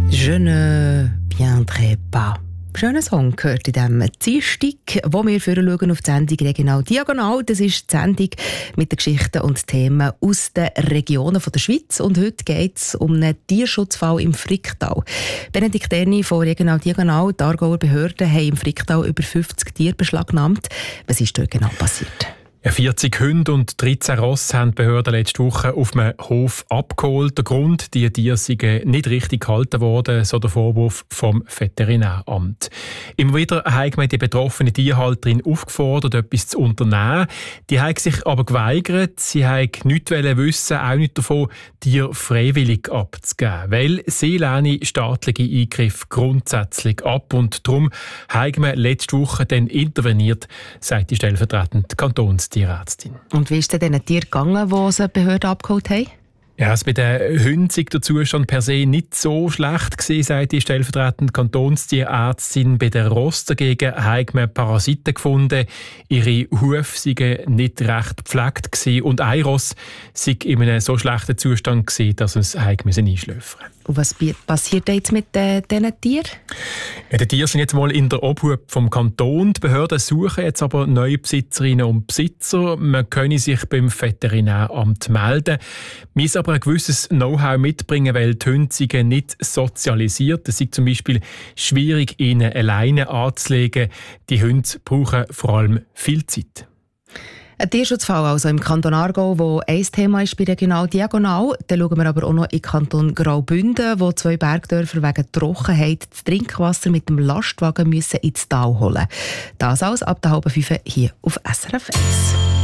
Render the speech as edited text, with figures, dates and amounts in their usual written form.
Je ne viendrai pas. Schöner Song gehört in diesem Dienstag, wo wir schauen auf die Sendung «Regional Diagonal». Das ist die Sendung mit den Geschichten und Themen aus den Regionen der Schweiz. Und heute geht es um einen Tierschutzfall im Fricktal. Benedikt Erni von «Regional Diagonal», die Aargauer Behörden haben im Fricktal über 50 Tiere beschlagnahmt. Was ist dort genau passiert? Ja, 40 Hunde und 13 Rosse haben die Behörden letzte Woche auf einem Hof abgeholt. Der Grund, die Tiere seien nicht richtig gehalten worden, so der Vorwurf vom Veterinäramt. Immer wieder haben wir die betroffene Tierhalterin aufgefordert, etwas zu unternehmen. Die haben sich aber geweigert. Sie haben nichts wissen, auch nicht davon, Tiere freiwillig abzugeben. Weil sie lehnen staatliche Eingriffe grundsätzlich ab. Und darum haben wir letzte Woche dann interveniert, sagt die stellvertretende Kantonstierärztin. Und wie ist denn diesen Tieren gegangen, die sie die Behörden abgeholt haben? Ja, bei den Hunden sei der Zustand per se nicht so schlecht gewesen, sagt die stellvertretende Kantonstierärztin. Bei den Rossen dagegen haben wir Parasiten gefunden. Ihre Hufe seien nicht recht gepflegt gewesen. Und ein Ross sei in einem so schlechten Zustand gewesen, dass es einschläfern musste. Und was passiert jetzt mit diesen Tieren? Ja, die Tiere sind jetzt mal in der Obhut vom Kanton. Die Behörden suchen jetzt aber neue Besitzerinnen und Besitzer. Man könne sich beim Veterinäramt melden. Man muss aber ein gewisses Know-how mitbringen, weil die Hunde sind nicht sozialisiert. Es ist zum Beispiel schwierig, ihnen alleine anzulegen. Die Hunde brauchen vor allem viel Zeit. Ein Tierschutzfall also im Kanton Aargau, wo ein Thema ist bei Regional Diagonal. Dann schauen wir aber auch noch in den Kanton Graubünden, wo 2 Bergdörfer wegen Trockenheit das Trinkwasser mit dem Lastwagen müssen ins Tal holen. Das alles ab der 4:30 hier auf SRF 1.